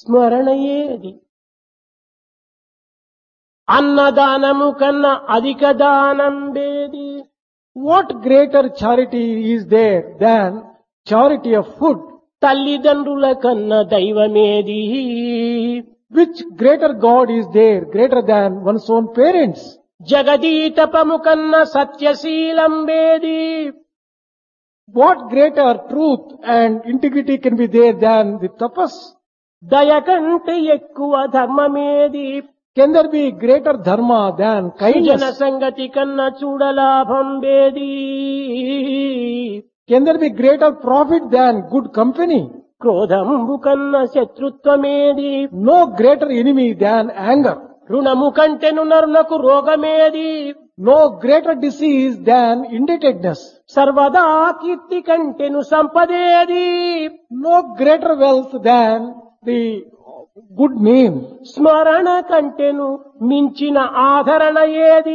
స్మరణయే అది. అన్నదానము కన్నా అధిక దానం వేది. What greater charity is there than charity of food? తల్లిదండ్రుల కన్నా దైవమేది. Which greater God is there greater than one's own parents? జగదీతపము కన్నా సత్యశీలం వేది. What greater truth and integrity can be there than the tapas? దయ కంటే ఎక్కువ ధర్మమేది. Can there be greater dharma than జన kindness? సంగతి కన్నా చూడలాభం వేది. Can there be greater profit than good company? క్రోధంబు కన్నా శత్రుత్వమేది. No greater enemy than anger. రుణము కంటెను నరులకు రోగమేది. No greater disease than indebtedness. సర్వదా కీర్తి కంటెను సంపదేది. No greater wealth than the good name. స్మరణ కంటెను మించిన ఆదరణ ఏది.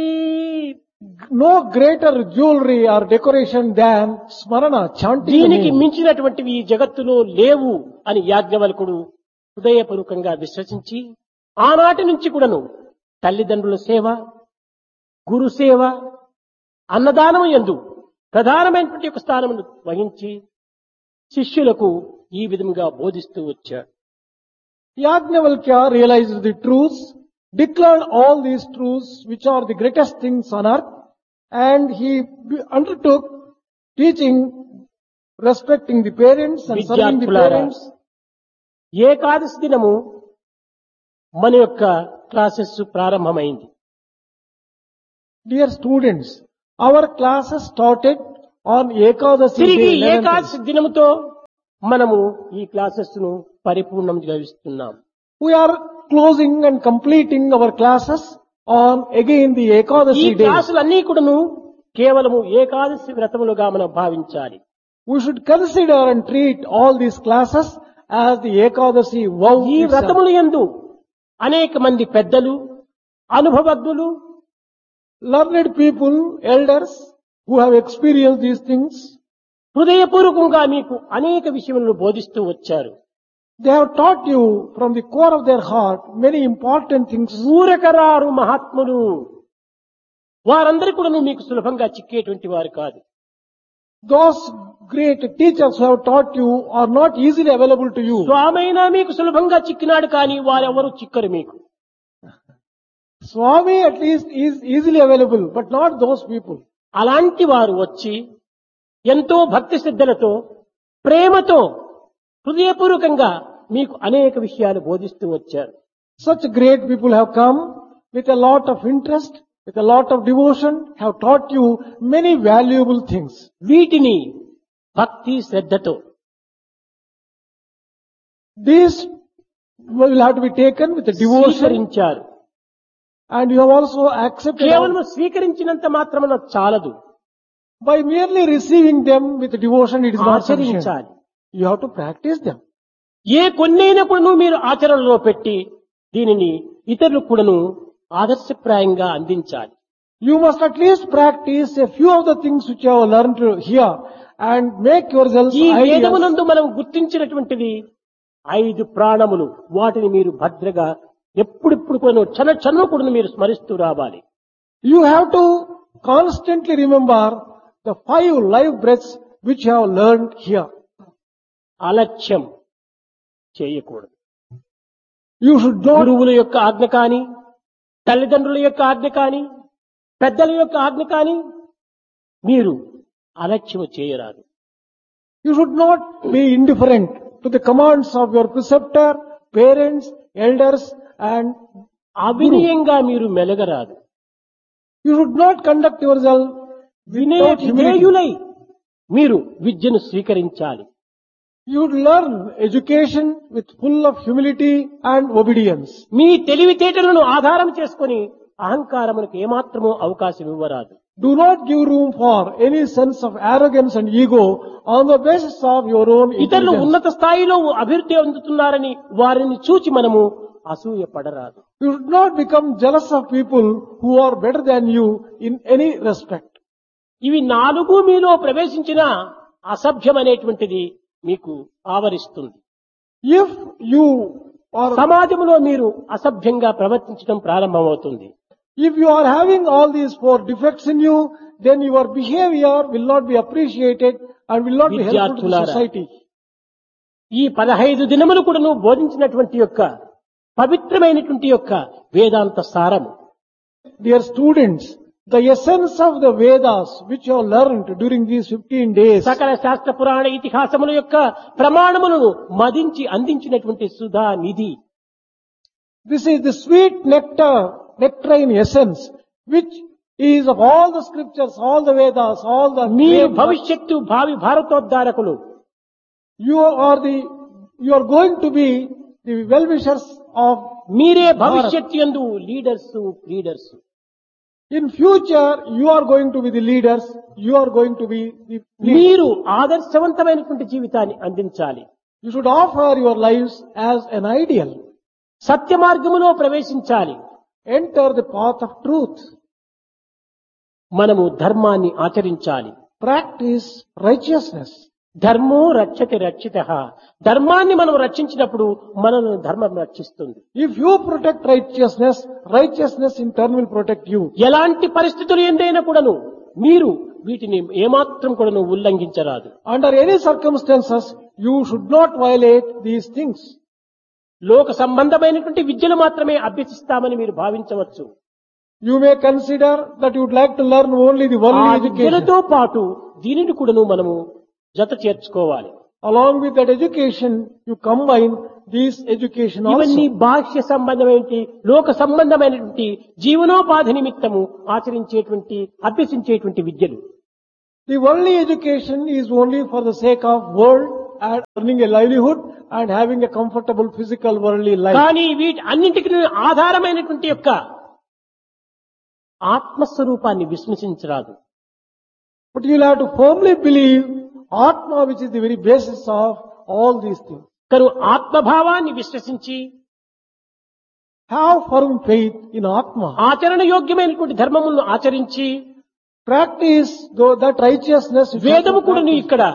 No greater jewelry or decoration than smarana, chanting the దీనికి name. మించినటువంటివి ఈ జగత్తులో లేవు అని యాజ్ఞవల్కుడు హృదయపూర్వకంగా విశ్వసించి ఆనాటి నుంచి కూడాను తల్లిదండ్రుల సేవ, గురు సేవ, అన్నదానము యందు ప్రధానమైనటువంటి ఒక స్థానమును వహించి శిష్యులకు ఈ విధంగా బోధిస్తూ వచ్చాడు. Yajnavalkya realized the truths, declared all these truths which are the greatest things on earth, and he undertook teaching respecting the parents and serving the విద్యార్థులారా, parents. ఏకాదశి దినము మన యొక్క క్లాసెస్ ప్రారంభమైంది. Dear students, our classes started on Ekadasi తిరిగి day 11th. Ekadashi దినముతో మనము ఈ classes ను పరిపూర్ణం గావిస్తున్నాం. We are closing and completing our classes on again the ఈ Ekadasi day. క్లాసులన్నీ కూడాను కేవలము ఏకాదశి వ్రతములుగా మనం భావించాలి. We should consider and treat all these classes as the Ekadasi vow. ఈ itself. వ్రతములు యందు అనేక మంది పెద్దలు, అనుభవజ్ఞులు, Learned people, elders who have experienced these things, హృదయపూర్వకంగా మీకు అనేక విషయములను బోధిస్తూ వచ్చారు. they have taught you from the core of their heart many important things. ఊరకరారు మహాత్ములు వారందరూ కూడా మీకు సులభంగా చిక్కేటువంటి వారు కాదు. Those great teachers who have taught you are not easily available to you. స్వామైనా మీకు సులభంగా చిక్కినాడు కానీ వారెవరు చిక్కరు మీకు. Swami at least is easily available, but not those people. అలాంటి వారు వచ్చి ఎంతో భక్తి శ్రద్ధలతో, ప్రేమతో, హృదయపూర్వకంగా మీకు అనేక విషయాలు బోధిస్తూ వచ్చారు. Such great people have come with a lot of interest, with a lot of devotion, have taught you many valuable things. వీటిని భక్తి శ్రద్ధతో These will have to be taken with a devotion, స్వీకరించారు. and you have also accepted కేవలం స్వీకరించినంత మాత్రమున చాలదు, by merely receiving them with devotion. It is not sufficient. ఆచరించాలి. You have to practice them. ఏ కొన్నైనా కూడాను మీరు ఆచరణలో పెట్టి దీనిని ఇతరులకు కూడాను ఆదర్శప్రాయంగా అందించాలి. You must at least practice a few of the things which you have learned here and make yourselves ఈ ideas. వేదమునందు మనం గుర్తించినటువంటిది 5 ప్రాణములు. వాటిని మీరు భద్రగా ఎప్పుడిప్పుడు కూడా క్షణ కూడా మీరు స్మరిస్తూ రావాలి. You have to constantly remember the 5 life breaths which you have learned here. అలక్ష్యం చేయకూడదు. You should not, గురువుల యొక్క ఆజ్ఞ కాని, తల్లిదండ్రుల యొక్క ఆజ్ఞ కాని, పెద్దల యొక్క ఆజ్ఞ కాని మీరు అలక్ష్యం చేయరాదు. you should not be indifferent to the commands of your preceptor, parents, elders, and అవినయంగా మీరు మెలగరాదు. you should not conduct yourself without humility. వినేయులై మీరు విద్యను స్వీకరించాలి. You should learn education with full of humility and obedience. మీ తెలివితేటలను ఆధారం చేసుకొని అహంకారమునకు ఏమాత్రమూ అవకాశం ఇవ్వరాదు. Do not give room for any sense of arrogance and ego on the basis of your own ఇతరులు intelligence. ఉన్నత స్థాయిలో అభివృద్ధి అందుతున్నారని వారిని చూచి మనము అసూయ పడరాదు. You should not become jealous of people who are better than you in any respect. ఇవి 4 మీలో ప్రవేశించిన అసభ్యం అనేటువంటిది మీకు ఆవరిస్తుంది. If you are, సమాజంలో మీరు అసభ్యంగా ప్రవర్తించడం ప్రారంభమవుతుంది. if you are having all these four defects in you, then your behavior will not be appreciated and will not be helpful to the విద్యార్థులారా, society. ఈ 15 దినములు కూడా నువ్వు బోధించినటువంటి యొక్క పవిత్రమైనటువంటి యొక్క వేదాంత సారము Dear students, the essence of the Vedas which you have learned during these 15 days, సకల శాస్త్ర పురాణ ఇతిహాసముల యొక్క ప్రమాణములను మదించి అందించినటువంటి సుధా నిధి. this is the sweet nectarine essence which is of all the scriptures, all the Vedas, all the మీరు great- భవిష్యత్తు భావి భారతోద్ధారకులు. you are going to be the well-wishers of మీరే భవిష్యత్తు యందు leaders. in future. You are going to be the leaders. You are going to be the leaders. మీరు ఆదర్శవంతమైనటువంటి జీవితాన్ని అందించాలి. You should offer your lives as an ideal. సత్య మార్గములో ప్రవేశించాలి. Enter the path of truth. మనము ధర్మాన్ని ఆచరించాలి. Practice righteousness. ధర్మో రక్షతి రక్షితః. ధర్మాన్ని మనం రక్షించినప్పుడు మనను ధర్మం రక్షిస్తుంది. If you protect righteousness, righteousness in turn will protect you. ఎలాంటి పరిస్థితులు ఎందైనా కూడాను మీరు వీటిని ఏమాత్రం కూడాను ఉల్లంఘించరాదు. Under any circumstances, you should not violate these things. లోక సంబంధమైనటువంటి విద్యలు మాత్రమే అభ్యసిస్తామని మీరు భావించవచ్చు. You may consider that you would like to learn only the ఆ worldly education. విద్యలతో పాటు దీనిని కూడాను మనము జత చేర్చుకోవాలి. Along with that education, you combine this education ఇవన్నీ also. బాహ్య సంబంధమైనటువంటి లోక సంబంధమైనటువంటి జీవనోపాధి నిమిత్తము ఆచరించేటువంటి అభ్యసించేటువంటి విద్యలు. The worldly education is only for the sake of world and earning a livelihood and having a comfortable physical worldly life. కానీ వీటి అన్నింటికి ఆధారమైనటువంటి యొక్క ఆత్మస్వరూపాన్ని విస్మరించరాదు. But you will have to firmly believe Atma, which is the very basis of all these things. కను ఆత్మభావాన్ని విశ్వసించి Have firm faith in Atma. ఆచరణ యోగ్యమైనటువంటి ధర్మములను ఆచరించి Practice though that righteousness. which you have to వేదము కూడా practice. ఇక్కడ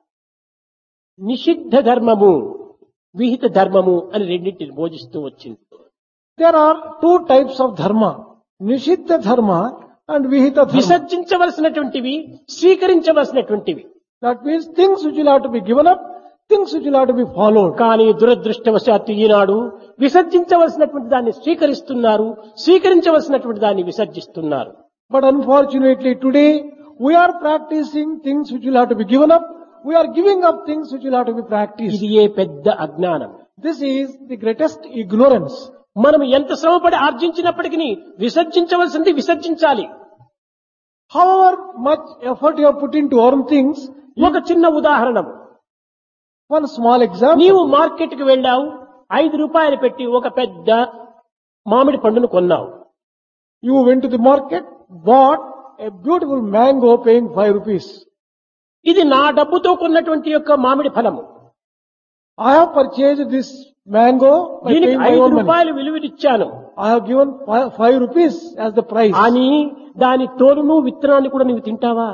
నిషిద్ధ ధర్మము విహిత ధర్మము అని రెండింటిని బోధిస్తూ వచ్చింది. There are two types of dharma. Nishiddha dharma and vihita dharma. విసర్జించవలసినటువంటివి స్వీకరించవలసినటువంటివి. That means things which will have to be given up, things which will have to be followed. కానీ దురదృష్టవశాత్తు ఈనాడు విసర్జించవలసినటువంటి దాన్ని స్వీకరిస్తున్నారు, స్వీకరించవలసినటువంటి దాన్ని విసర్జిస్తున్నారు. But unfortunately today, we are practicing things which will have to be given up. We are giving up things which will have to be practiced. ఇది ఏ పెద్ద అజ్ఞానం. This is the greatest ignorance. మనం ఎంత శ్రమపడి ఆర్జించినప్పటికీ విసర్జించవలసింది విసర్జించాలి. However much effort you have put in to earn things, ఒక చిన్న ఉదాహరణ, one small example. నీవు మార్కెట్ కి వెళ్ళావు, 5 రూపాయలు పెట్టి ఒక పెద్ద మామిడి పండును కొన్నావు. You went to the market, bought a beautiful mango paying 5 rupees. ఇది నా డబ్బుతో కొన్నటువంటి యొక్క మామిడి ఫలము. I have purchased this mango by దీనికి paying my 5 own money. రూపాయలు విలువనిచ్చాను. I have given 5 rupees as the price. అని దాని తోలును విత్తనాన్ని కూడా నువ్వు తింటావా?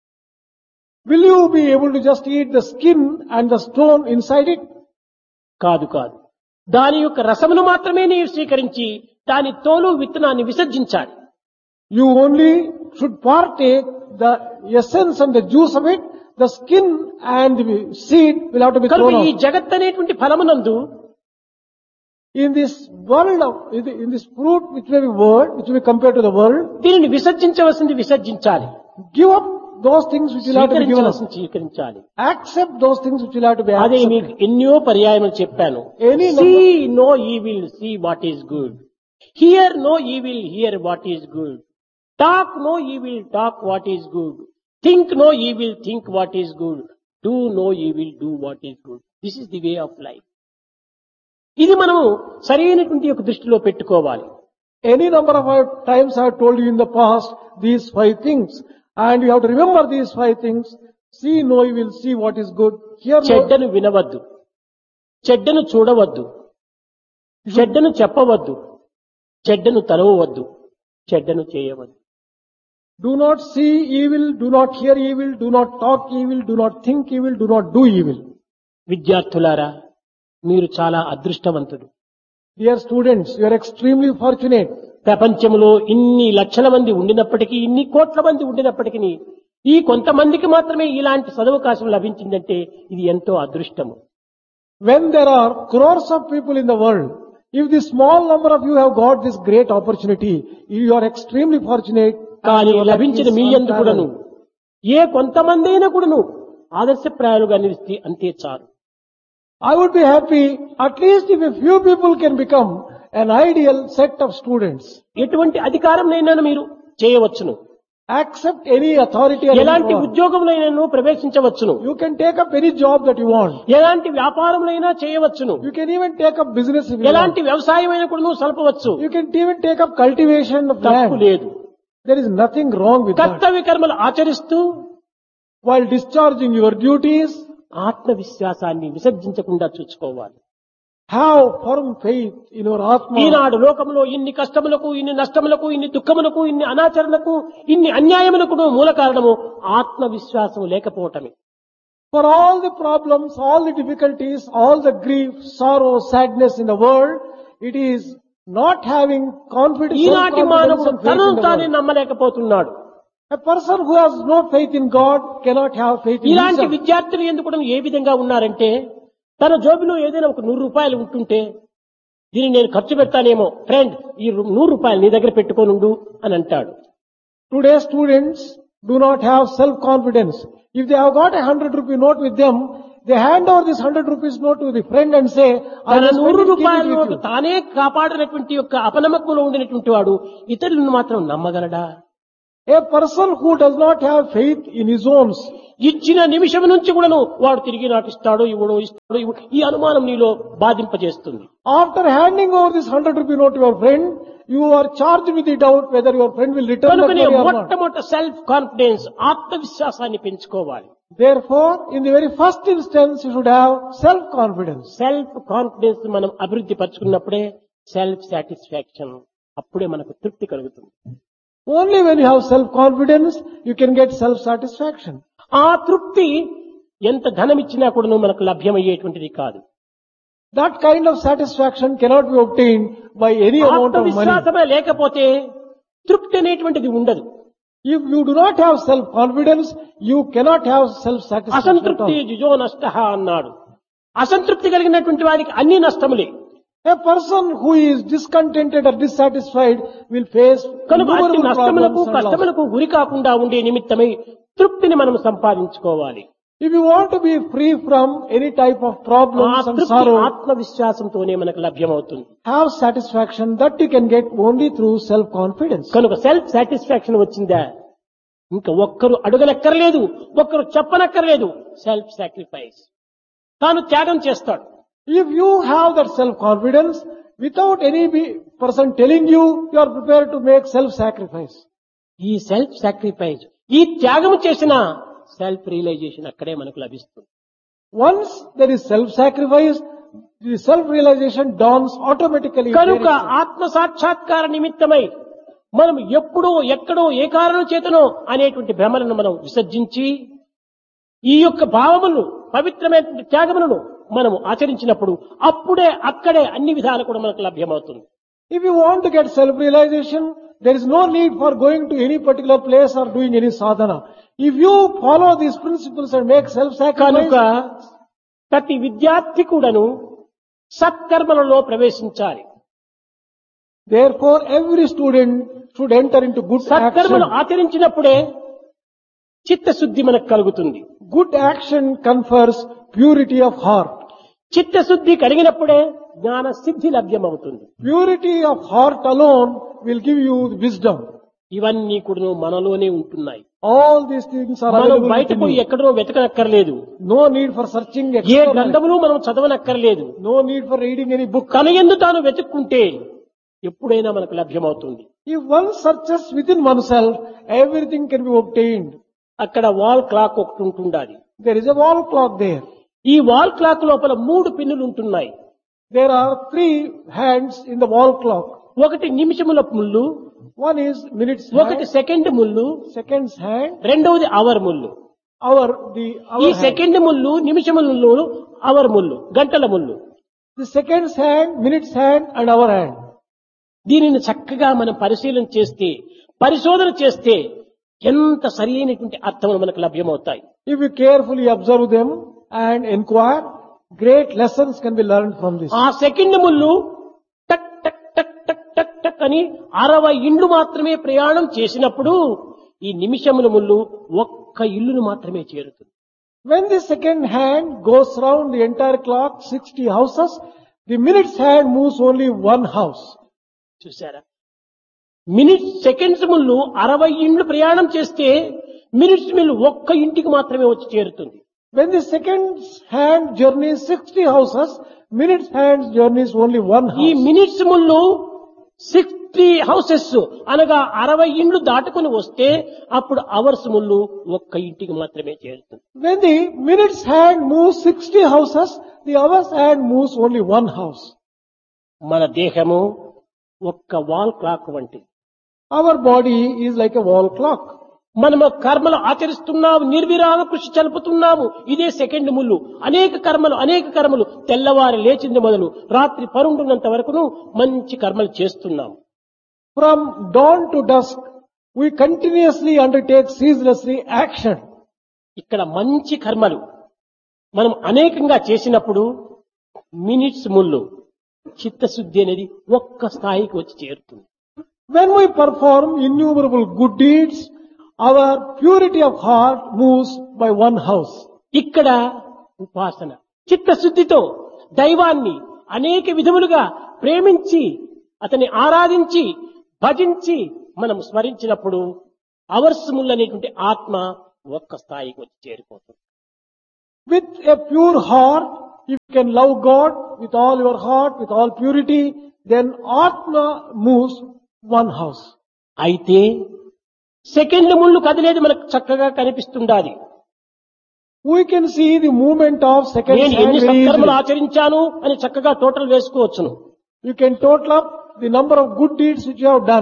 Will you be able to just eat the skin and the stone inside it? కాదు. దాని యొక్క రసమును మాత్రమే నీవు స్వీకరించి దాని తోలు విత్తనాన్ని విసర్జించాలి. You only should partake the essence and the juice of it. The skin and the seed will have to be కనుక thrown ఈ out. జగత్ అనేటువంటి ఫలమునందు In this world of, in this fruit which may be world, which may be compared to the world, దీనిని విసర్జించవలసింది విసర్జించాలి, give up those things which will have to be given up. స్వీకరించాలి. Accept those things which will have to be అదే accepted. మీకు ఎన్నో పర్యాయములు చెప్పాను. Any see no evil, see what is good. Here no evil, here what is good. Talk no evil, talk what is good. Think no evil, think what is good. Do no evil, do what is good. This is the way of life. ఇది మనము సరైనటువంటి యొక్క దృష్టిలో పెట్టుకోవాలి. Any number of times I have told you in the past these 5 things, and you have to remember these 5 things. See no evil, see what is good. Hear no. చెడ్డను వినవద్దు, చెడ్డను చూడవద్దు, చెడ్డను చెప్పవద్దు, చెడ్డను తలవవద్దు, చెడ్డను చేయవద్దు. Do not see evil, do not hear evil, do not talk evil, do not think evil, do not do evil. విద్యార్థులారా, మీరు చాలా అదృష్టవంతుడు. Dear students, you are extremely fortunate. ప్రపంచంలో ఇన్ని లక్షల మంది ఉండినప్పటికీ, ఇన్ని కోట్ల మంది ఉండినప్పటికీ ఈ కొంతమందికి మాత్రమే ఇలాంటి సదవకాశం లభించిందంటే ఇది ఎంతో అదృష్టము. When there are crores of people in the world, if the small number of you have got this great opportunity, you are extremely fortunate. కానీ లభించిన మీ యందు కూడాను ఏ కొంతమంది అయినా కూడాను ఆదర్శప్రాయాలుగా నిలిస్తే అంతే చాలు. I would be happy at least if a few people can become an ideal set of students. ఎటువంటి అధికారంనైనా మీరు చేయవచ్చును, Accept any authority or any ఎలాంటి power. ఉద్యోగంలోనైనా ప్రవేశించవచ్చును, You can take up any job that you want. ఎలాంటి వ్యాపారంలోనైనా చేయవచ్చును, You can even take up business if you want. ఎలాంటి వ్యవసాయమైనా కూడా సల్పవచ్చు. You can even take up cultivation of తప్పు land. లేదు. There is nothing wrong with that. కర్తవ్య కర్మలు ఆచరిస్తూ While discharging your duties, ఆత్మవిశ్వాసాన్ని విసర్జించకుండా చూసుకోవాలి. have firm faith in your Atma. ఈనాడు లోకంలో ఇన్ని కష్టములకు, ఇన్ని నష్టములకు, ఇన్ని దుఃఖములకు, ఇన్ని అనాచరణకు, ఇన్ని అన్యాయములకు మూల కారణము ఆత్మవిశ్వాసం లేకపోవటమే. For all the problems, all the difficulties, all the grief, sorrow, sadness in the world, it is not having confidence, ఈనాటి self-confidence మానవుడు and faith తనను in the తానే world. నమ్మలేకపోతున్నాడు. A person who has no faith in God cannot have faith in ఇలాంటి himself. విద్యార్థులు ఎందుకు కూడా ఏ విధంగా ఉన్నారంటే, తన జోబులో ఏదైనా ఒక 100 రూపాయలు ఉంటుంటే దీన్ని నేను ఖర్చు పెడతానేమో, ఫ్రెండ్ ఈ 100 రూపాయలు నీ దగ్గర పెట్టుకోనుండు అని అంటాడు. Today students do not have self-confidence. If they have got a 100 rupee note with them, they hand over this 100 rupees note to the friend and say, I తన will spend 100 it, keep రూపాయల it with note you. తానే కాపాడినటువంటి యొక్క అపనమ్మకంలో ఉండినటువంటి వాడు ఇతరులను మాత్రం నమ్మగలడా? A person who does not have faith in his own, ఇచ్చిన నిమిషం నుంచి కూడాను వాడు తిరిగి నాకు ఇస్తాడో ఇవ్వడో ఈ అనుమానం నీలో బాధింపజేస్తుంది. after handing over this 100 rupee note to your friend, you are charged with the doubt whether your friend will return the కనుకనే money or not. మొట్టమొదటి సెల్ఫ్ కాన్ఫిడెన్స్, ఆత్మవిశ్వాసాన్ని పెంచుకోవాలి. Therefore, in the very first instance, you should have self-confidence. Self confidence మనం అభివృద్ధి పరుచుకున్నప్పుడే self satisfaction, అప్పుడే మనకు తృప్తి కలుగుతుంది. Only when you have self-confidence, you can get self-satisfaction. ఆ తృప్తి ఎంత ధనం ఇచ్చినా కూడాను మనకు లభ్యమయ్యేటువంటిది కాదు. That kind of satisfaction cannot be obtained by any amount of money. ఆత్మవిశ్వాసమే లేకపోతే తృప్తి అనేటువంటిది ఉండదు. If you do not have self-confidence, you cannot have self-satisfaction at అసంతృప్తి all. జుజో నష్ట అన్నాడు. అసంతృప్తి కలిగినటువంటి వారికి అన్ని నష్టములే. A person who is discontented or dissatisfied will face కనుక అట్టి innumerable నష్టములకు problems and loss. కష్టములకు గురి కాకుండా ఉండే నిమిత్తమై తృప్తిని మనం సంపాదించుకోవాలి. If you want to be free from any type of ఆ problems and తృప్తి sorrow, ఆత్మవిశ్వాసంతోనే మనకు లభ్యమవుతుంది. have satisfaction that you can get only through self-confidence. కనుక సెల్ఫ్ సాటిస్ఫాక్షన్ వచ్చిందా ఇంకా ఒక్కరు అడగనక్కర్లేదు, ఒక్కరు చెప్పనక్కర్లేదు. సెల్ఫ్ సాక్రిఫైస్, తాను త్యాగం చేస్తాడు. If you have that self-confidence, without any person telling you, you are prepared to make self-sacrifice. ఈ సెల్ఫ్ సాక్రిఫైస్, ఈ త్యాగం చేసిన సెల్ఫ్ రియలైజేషన్ అక్కడే మనకు లభిస్తుంది. Once there is self-sacrifice, the self-realization dawns automatically. కనుక ఆత్మ సాక్షాత్కార నిమిత్తమై మనం ఎప్పుడో ఎక్కడో ఏ కారణం చేతనో అనేటువంటి భ్రమలను మనం విసర్జించి ఈ యొక్క భావములను, పవిత్రమైన త్యాగములను మనం ఆచరించినప్పుడు అప్పుడే అక్కడే అన్ని విధాలు కూడా మనకు లభ్యమవుతుంది. If you want to get self-realization, there is no need for going to any particular place or doing any sadhana. If you follow these principles and make కనుక self-sacrifice, ప్రతి విద్యార్థి కూడాను సత్కర్మలలో ప్రవేశించాలి. therefore every student should enter into good సత్కర్మలు action. ఆచరించినప్పుడే చిత్తశుద్ధి మనకు కలుగుతుంది. Good action confers purity of heart. చిత్తశుద్ధి కలిగినప్పుడే జ్ఞాన సిద్ధి లభ్యమవుతుంది. Purity of heart alone will give you wisdom. ఇవన్నీ కూడా మనలోనే ఉంటున్నాయి. All these things are మనం available బయట within పోయి you. ఎక్కడో వెతకనక్కర్లేదు. No need for searching A externally. గ్రంథములు మనం చదవనక్కర్లేదు. No need for reading any book. తన యందు తాను వెతుక్కుంటే ఎప్పుడైనా మనకు లభ్యమవుతుంది. If one searches within oneself, everything can be obtained. అక్కడ వాల్ క్లాక్ ఒకటి ఉంటుండాలి. There is a wall clock there. ఈ వాల్ క్లాక్ లోపల 3 పిన్నులు ఉంటున్నాయి. There are 3 hands in the wall clock. ఒకటి నిమిషముల ముళ్ళు, One is minutes ఒకటి hand, సెకండ్ ముళ్ళు, seconds hand, రెండవది అవర్ ముళ్ళు. hour ఈ hand. సెకండ్ ముళ్ళు, నిమిషముల ముళ్ళు, అవర్ ముళ్ళు, గంటల ముళ్ళు. the second's hand, minute's hand and our hand. దీనిని చక్కగా మనం పరిశీలన చేస్తే, పరిశోధన చేస్తే ఎంత సరైనటువంటి అర్థములు మనకు లభ్యమవుతాయి. If we carefully observe them and inquire, great lessons can be learned from this. ఆ సెకండ్ ముళ్ళు టక్ టక్ టక్ టక్ టక్ టక్ అని 60 ఇండ్లు మాత్రమే ప్రయాణం చేసినప్పుడు ఈ నిమిషముల ముళ్ళు ఒక్క ఇల్లును మాత్రమే చేరుతుంది. When the second hand goes round the entire clock, 60 houses, the minute's hand moves only one house. చూసారా, మినిట్స్ సెకండ్స్ ముళ్ళు 60 ఇండ్లు ప్రయాణం చేస్తే మినిట్స్ మిల్లు ఒక్క ఇంటికి మాత్రమే వచ్చి చేరుతుంది. When the second's hand journeys 60 houses, minute's hand journeys only one ఈ house. మినిట్స్ ముళ్ళు 60 హౌసెస్ అనగా 60 ఇండ్లు దాటుకుని వస్తే అప్పుడు అవర్స్ ముళ్ళు ఒక్క ఇంటికి మాత్రమే చేరుతుంది. When the minute's hand moves 60 houses, the hour's hand moves only one house. మన దేహము ఒక్క వాల్ క్లాక్ వంటి. Our body is like a wall clock. మనము కర్మలు ఆచరిస్తున్నాము, నిర్విరామ కృషి చలుపుతున్నాము. ఇదే సెకండ్ ముళ్ళు. అనేక కర్మలు తెల్లవారి లేచింది మొదలు రాత్రి పరుండున్నంత వరకును మంచి కర్మలు చేస్తున్నాము. From dawn to dusk, we continuously undertake ceaselessly action. ఇక్కడ మంచి కర్మలు మనం అనేకంగా చేసినప్పుడు మినిట్స్ ముళ్ళు చిత్తశుద్ధి అనేది ఒక్క స్థాయికి వచ్చి చేరుతుంది. When we perform innumerable good deeds, our purity of heart moves by one house. ఇక్కడ ఉపాసన చిత్తశుద్ధితో దైవాన్ని అనేక విధములుగా ప్రేమించి అతన్ని ఆరాధించి భజించి మనం స్మరించినప్పుడు అవర్స్ ముళ్ళు అనేటువంటి ఆత్మ ఒక్క స్థాయికి వచ్చి చేరిపోతుంది. With a pure heart, if you can love God with all your heart, with all purity, then Atma moves one house. అయితే సెకండ్ ముళ్ళు కదిలేది మనకు చక్కగా కనిపిస్తుండాలి. We can see the movement of second నేను hand ఎన్ని very సత్కర్మలు easily. ఆచరించాను అని చక్కగా total వేసుకోవచ్చును. You can total up the number of good deeds which you have done.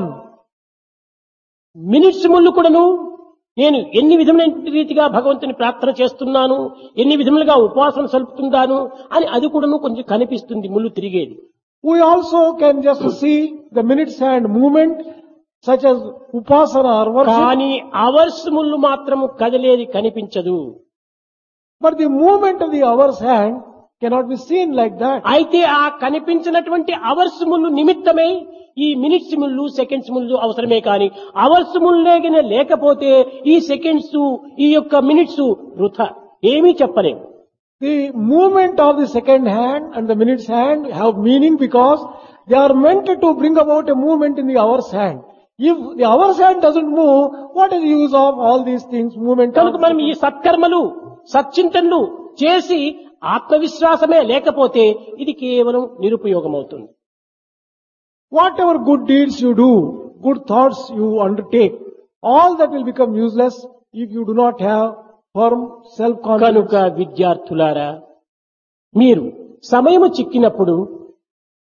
Minutes ముళ్ళు కూడాను నేను ఎన్ని విధమైన రీతిగా భగవంతుని ప్రార్థన చేస్తున్నాను, ఎన్ని విధములుగా ఉపాసన సలుపుతున్నాను అని అది కూడాను కొంచెం కనిపిస్తుంది ముళ్ళు తిరిగేది. We also can just see the minute's hand movement such as upasana or worship. కానీ అవర్స్ ముళ్ళు మాత్రము కదిలేది కనిపించదు. But the movement of the hour's hand cannot be seen like that. అయితే ఆ కనిపించినటువంటి అవర్స్ ముళ్ళు నిమిత్తమై ఈ మినిట్స్ ముళ్ళు సెకండ్స్ ముళ్ళు అవసరమే కానీ అవర్స్ ముళ్ళేగిన లేకపోతే ఈ సెకండ్స్ ఈ యొక్క మినిట్స్ వృథా ఏమీ చెప్పలేము. The movement of the second hand and the minute's hand have meaning because they are meant to bring about a movement in the hour's hand. If the hour's hand doesn't move, what is the use of all these things? Movement. కనుక మనం ఈ సత్కర్మలు సచ్చింతనలు చేసి ఆత్మవిశ్వాసమే లేకపోతే ఇది కేవలం నిరుపయోగం అవుతుంది. Whatever good deeds you do, good thoughts you undertake, all that will become useless if you do not have firm self-confidence. కనుక విద్యార్థులారా, మీరు సమయము చిక్కినప్పుడు